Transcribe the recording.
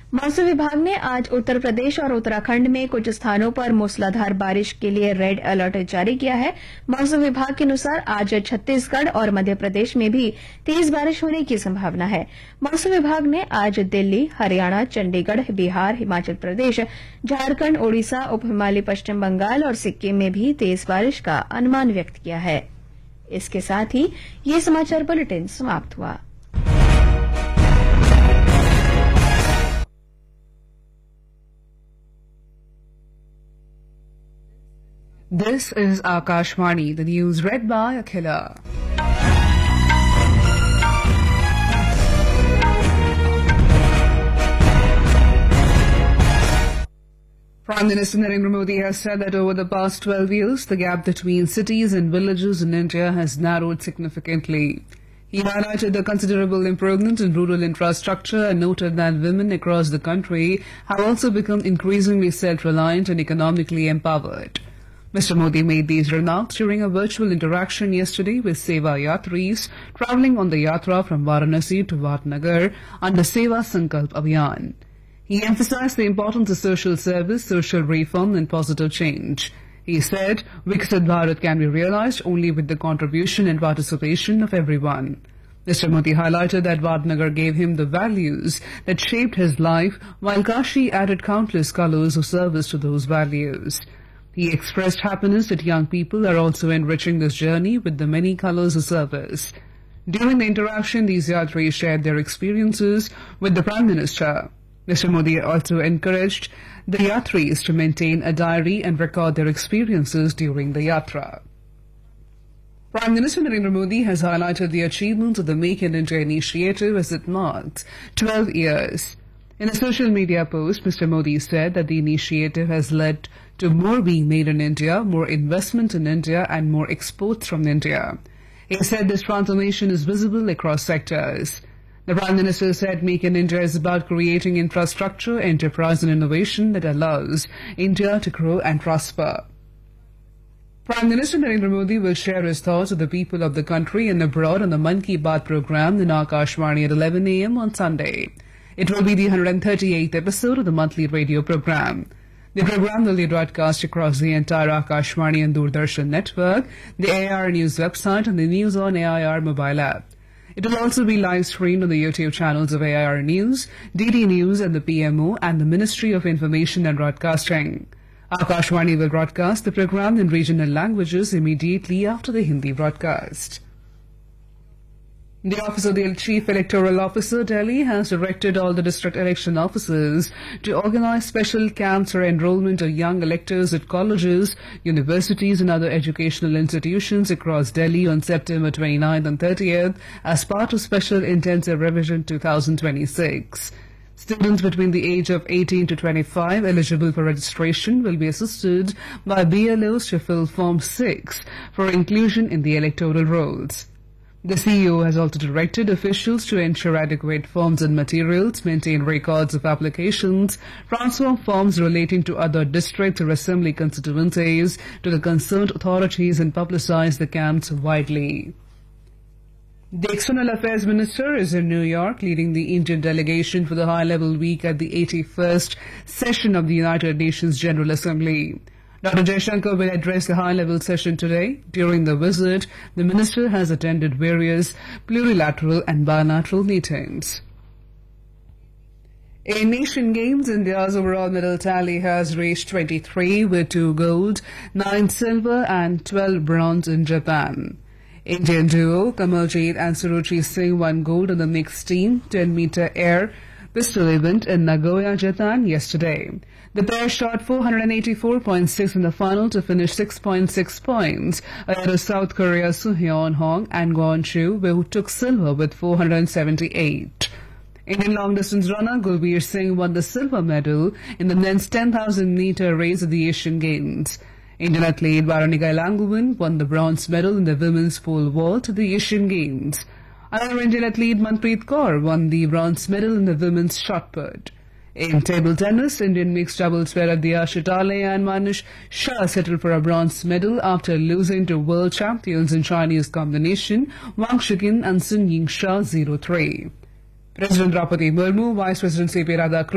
मौसम विभाग ने आज उत्तर प्रदेश और उत्तराखंड में कुछ स्थानों पर मूसलाधार बारिश के लिए रेड अलर्ट जारी किया है। मौसम विभाग के अनुसार आज छत्तीसगढ़ और मध्य प्रदेश में भी तेज बारिश होने की संभावना है। मौसम विभाग ने आज दिल्ली, हरियाणा, चंडीगढ़, बिहार, हिमाचल प्रदेश, झारखंड, ओडिशा, उप हिमालय पश्चिम बंगाल और सिक्किम में भी तेज बारिश का अनुमान व्यक्त किया है। इसके साथ ही ये समाचार बुलेटिन समाप्त हुआ। This is Akashvani, the news read by Akhila. Prime Minister Narendra Modi has said that over the past 12 years, the gap between cities and villages in India has narrowed significantly. He highlighted the considerable improvement in rural infrastructure and noted that women across the country have also become increasingly self-reliant and economically empowered. Mr. Modi made these remarks during a virtual interaction yesterday with Seva Yatris travelling on the Yatra from Varanasi to Vatnagar under Seva Sankalp Abhiyan. He emphasized the importance of social service, social reform and positive change. He said, Viksit Bharat can be realized only with the contribution and participation of everyone. Mr. Modi highlighted that Vatnagar gave him the values that shaped his life, while Kashi added countless colors of service to those values. He expressed happiness that young people are also enriching this journey with the many colors of service. During the interaction, these yatris shared their experiences with the Prime Minister. Mr. Modi also encouraged the yatris to maintain a diary and record their experiences during the yatra. Prime Minister Narendra Modi has highlighted the achievements of the Make in India initiative as it marks 12 years. In a social media post, Mr. Modi said that the initiative has led to more being made in India, more investment in India and more exports from India. He said this transformation is visible across sectors. The Prime Minister said Make in India is about creating infrastructure, enterprise and innovation that allows India to grow and prosper. Prime Minister Narendra Modi will share his thoughts with the people of the country and abroad on the Mann Ki Baat program in Akashvani at 11 a.m. on Sunday. It will be the 138th episode of the monthly radio program. The program will be broadcast across the entire Akashvani and Doordarshan network, the AIR News website and the News on AIR mobile app. It will also be live streamed on the YouTube channels of AIR News, DD News and the PMO and the Ministry of Information and Broadcasting. Akashvani will broadcast the program in regional languages immediately after the Hindi broadcast. The Office of the Chief Electoral Officer, Delhi, has directed all the district election officers to organize special camps for enrollment of young electors at colleges, universities and other educational institutions across Delhi on September 29th and 30th as part of Special Intensive Revision 2026. Students between the age of 18 to 25 eligible for registration will be assisted by BLOs to fill Form 6 for inclusion in the electoral rolls. The CEO has also directed officials to ensure adequate forms and materials, maintain records of applications, transfer forms relating to other districts or assembly constituencies to the concerned authorities and publicize the camps widely. The External Affairs Minister is in New York leading the Indian delegation for the high-level week at the 81st session of the United Nations General Assembly. Dr. Jaishankar will address the high-level session today. During the visit, the minister has attended various plurilateral and bilateral meetings. In Asian Games, India's overall medal tally has reached 23 with 2 gold, 9 silver and 12 bronze in Japan. Indian duo Kamaljeet and Suruchi Singh won gold on the mixed team 10-meter air pistol event in Nagoya, Japan yesterday. The pair shot 484.6 in the final to finish 6.6 points ahead of South Korea's Soo-hyun Hong and Gwon Chu, who took silver with 478. Indian long-distance runner Gulbir Singh won the silver medal in the men's 10,000-meter race at the Asian Games. Indian athlete Baranika Ilanguvan won the bronze medal in the women's pole vault at the Asian Games. Another Indian athlete Manpreet Kaur won the bronze medal in the women's shot put. In table tennis, Indian mixed doubles pair Diya Shitale and Manish Shah settled for a bronze medal after losing to world champions in Chinese combination Wang Shiqin and Sun Ying Shah 0-3. President Draupadi Murmu, Vice President C.P. Radhakrishnan